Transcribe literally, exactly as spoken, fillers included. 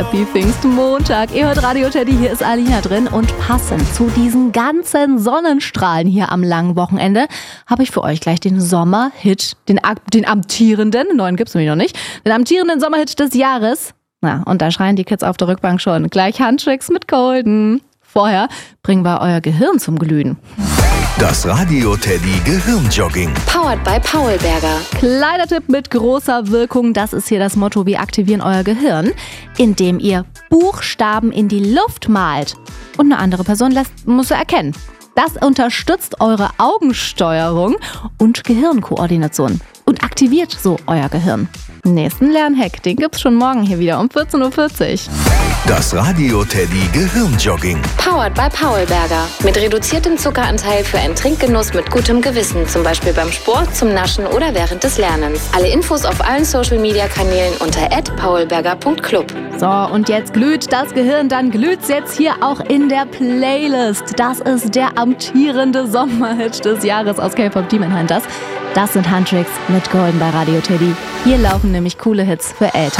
Happy Pfingstmontag. Ihr hört Radio Teddy, hier ist Alina drin. Und passend zu diesen ganzen Sonnenstrahlen hier am langen Wochenende habe ich für euch gleich den Sommerhit, den, den amtierenden, den neuen gibt's nämlich noch nicht, den amtierenden Sommerhit des Jahres. Na, und da schreien die Kids auf der Rückbank schon. Gleich Handtricks mit Golden. Vorher bringen wir euer Gehirn zum Glühen. Das Radio Teddy Gehirnjogging. Powered by Paulberger. Kleiner Tipp mit großer Wirkung, das ist hier das Motto, wir aktivieren euer Gehirn, indem ihr Buchstaben in die Luft malt und eine andere Person lässt, muss er erkennen. Das unterstützt eure Augensteuerung und Gehirnkoordination und aktiviert so euer Gehirn. Nächsten Lernhack, den gibt's schon morgen hier wieder um vierzehn Uhr vierzig. Das Radio Teddy Gehirnjogging. Powered by Paulberger. Mit reduziertem Zuckeranteil für einen Trinkgenuss mit gutem Gewissen. Zum Beispiel beim Sport, zum Naschen oder während des Lernens. Alle Infos auf allen Social-Media-Kanälen unter at paulberger punkt club. So, und jetzt glüht das Gehirn, dann glüht's jetzt hier auch in der Playlist. Das ist der amtierende Sommerhit des Jahres aus K-Pop Demon Hunters. Das sind Handtricks mit Golden bei Radio Teddy. Hier laufen nämlich coole Hits für Eltern.